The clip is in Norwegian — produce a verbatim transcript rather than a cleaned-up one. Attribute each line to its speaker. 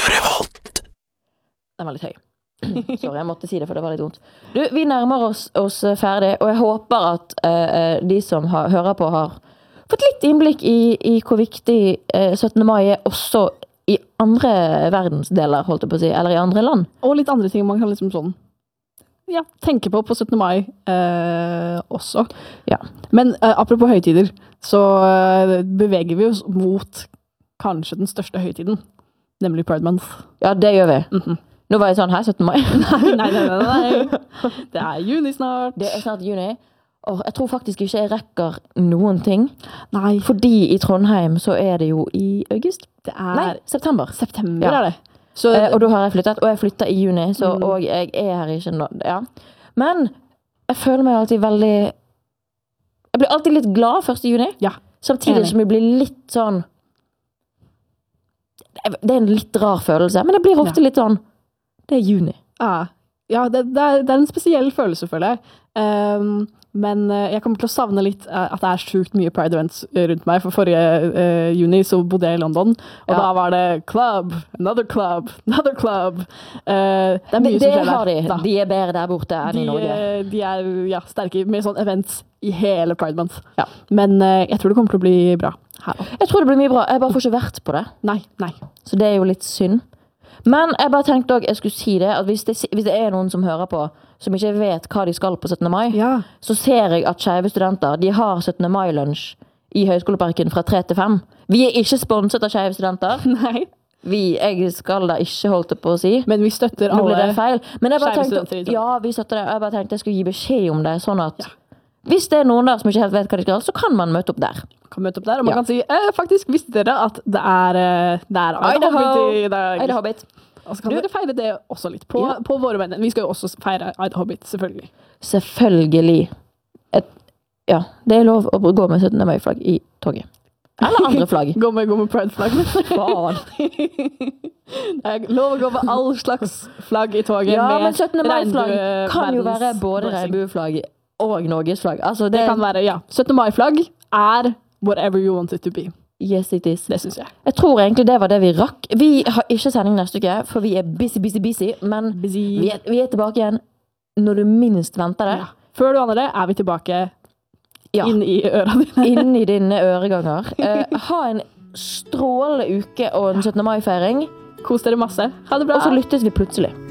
Speaker 1: Den var litt høy. Sorry, jeg måtte si det, for det var litt vondt. Du, vi nærmer oss, oss ferdig, og jeg håper at uh, de som har, hører på har fått litt innblikk i, i hvor viktig uh, syttende mai er også i andre verdensdeler, holdt jeg på å si, eller i andre land.
Speaker 2: Og litt andre ting man kan liksom sånn, ja, tenke på på syttende mai uh, også.
Speaker 1: Ja.
Speaker 2: Men uh, apropos høytider, så uh, beveger vi oss mot kanskje den største høytiden, nemlig Pride Month.
Speaker 1: Ja, det gjør vi.
Speaker 2: Mhm.
Speaker 1: Nå var jeg sånn, hei, syttende mai.
Speaker 2: nei, nei, nei, nei. Det er juni snart.
Speaker 1: Det er snart juni. Og jeg tror faktisk ikke jeg rekker noen ting.
Speaker 2: Nei.
Speaker 1: Fordi i Trondheim så er det jo i august.
Speaker 2: Det er...
Speaker 1: Nei, september.
Speaker 2: September
Speaker 1: Ja.
Speaker 2: er det. Så,
Speaker 1: Eh, og da har jeg flyttet, og jeg flytter i juni, så,
Speaker 2: Mm.
Speaker 1: og jeg er her ikke nå. Ja. Men jeg føler meg alltid veldig... Jeg blir alltid litt glad første juni.
Speaker 2: Ja.
Speaker 1: Samtidig
Speaker 2: Enig.
Speaker 1: som jeg blir litt sånn... Det er en litt rar følelse, men det blir ofte
Speaker 2: Ja.
Speaker 1: litt sånn... Det er juni.
Speaker 2: ja, ja det, det, er, det er en spesiell følelse, føler jeg. Um, men uh, jeg kommer til å savne litt uh, at det er sjukt mye Pride Events rundt meg. For forrige uh, juni så bodde jeg i London, og
Speaker 1: Ja.
Speaker 2: da var det club, another club, another club. Uh, det er mye
Speaker 1: Det,
Speaker 2: som
Speaker 1: det
Speaker 2: skjer
Speaker 1: har de.
Speaker 2: der. da.
Speaker 1: De er bedre der borte enn
Speaker 2: De,
Speaker 1: i Norge.
Speaker 2: uh, de er ja, sterke med sånne events i hele Pride Month.
Speaker 1: Ja.
Speaker 2: Men uh, jeg tror det kommer til å bli bra her også.
Speaker 1: Jeg tror det blir mye bra. Jeg bare får ikke vært på det.
Speaker 2: Nei, nei.
Speaker 1: Så det er jo litt synd. Men jeg bare tenkte også, jeg skulle si det, at hvis det, hvis det er noen som hører på, som ikke vet hva de skal på syttende mai,
Speaker 2: Ja.
Speaker 1: så ser jeg at skeive studenter, de har syttende mai-lunsj i Høgskoleparken fra tre til fem. Vi er ikke sponset av skeive studenter.
Speaker 2: Nei.
Speaker 1: Vi, jeg skal da ikke holdt det på å si.
Speaker 2: Men vi støtter
Speaker 1: Nå ble det
Speaker 2: alle.
Speaker 1: feil. Men jeg bare
Speaker 2: skeive
Speaker 1: tenkte,
Speaker 2: studenter i Trondheim.
Speaker 1: ja, vi støtter det. Jeg bare tenkte jeg skulle gi beskjed om det, sånn at hvis det er noen der som ikke helt vet hva de skal, så kan man møte opp der.
Speaker 2: Kan møte opp der, og man
Speaker 1: Ja.
Speaker 2: kan si, eh, faktisk visste dere at det er, eh, det er Ida
Speaker 1: Idaho.
Speaker 2: Hobbit i dag.
Speaker 1: Ida Hobbit.
Speaker 2: Og så kan
Speaker 1: Du-
Speaker 2: dere feire det også litt på,
Speaker 1: Ja.
Speaker 2: på våre venner. Vi skal jo også feire Ida Hobbit, selvfølgelig.
Speaker 1: Selvfølgelig. Et, ja, det er lov å gå med syttende mai-flagg i toget. Eller andre flagg.
Speaker 2: Gå med, gå med pride-flagg.
Speaker 1: Faen.
Speaker 2: Det er lov å gå med all slags flagg i toget.
Speaker 1: Ja,
Speaker 2: med
Speaker 1: men syttende mai-flagg
Speaker 2: regnbue-
Speaker 1: kan jo
Speaker 2: verdens
Speaker 1: være både
Speaker 2: blessing.
Speaker 1: regnbueflagg og Norgesflagg. Altså,
Speaker 2: Det
Speaker 1: det,
Speaker 2: kan være, ja. syttende mai-flagg er whatever you want it to be.
Speaker 1: yes, it is.
Speaker 2: Det synes jeg.
Speaker 1: Jeg tror egentlig det var det vi rakk. Vi har ikke sending neste uke, for vi er busy, busy, busy. Men
Speaker 2: Busy.
Speaker 1: vi er, vi er tilbake igjen når du minst venter det.
Speaker 2: Ja. Før du aner det, er vi tilbake
Speaker 1: Ja.
Speaker 2: inn i øra dine.
Speaker 1: Inni dine øreganger. Eh, ha en strålende uke og en syttende mai-feiring.
Speaker 2: Kos dere masse. Ha det bra.
Speaker 1: Og så lyttes vi plutselig.